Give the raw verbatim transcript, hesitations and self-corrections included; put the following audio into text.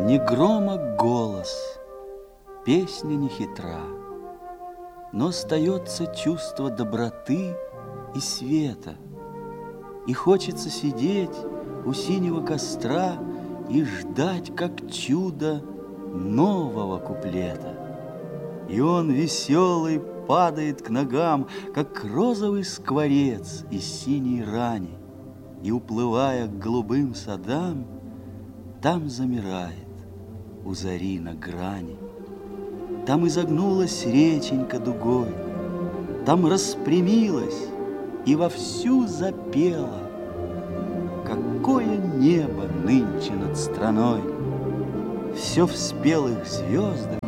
Не громок голос, песня не хитра, но остается чувство доброты и света. И хочется сидеть у синего костра и ждать, как чудо, нового куплета. И он веселый падает к ногам, как розовый скворец из синей рани, и, уплывая к голубым садам, там замирает у зари на грани. Там изогнулась реченька дугой, там распрямилась и вовсю запела. Какое небо нынче над страной! Все в спелых звездах